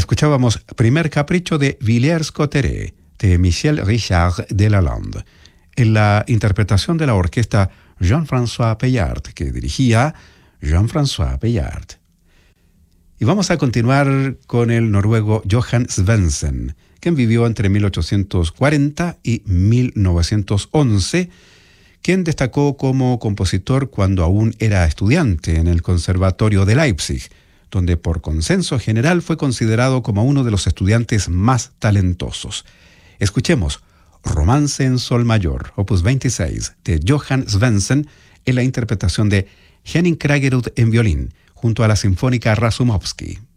Escuchábamos Primer Capricho de Villers-Cotterêts, de Michel Richard de Lalande, en la interpretación de la orquesta Jean-François Pellard, que dirigía Jean-François Pellard. Y vamos a continuar con el noruego Johan Svendsen, quien vivió entre 1840 y 1911, quien destacó como compositor cuando aún era estudiante en el Conservatorio de Leipzig, donde por consenso general fue considerado como uno de los estudiantes más talentosos. Escuchemos Romance en Sol Mayor, opus 26, de Johan Svendsen, en la interpretación de Henning Kraggerud en violín, junto a la Sinfónica Razumovsky.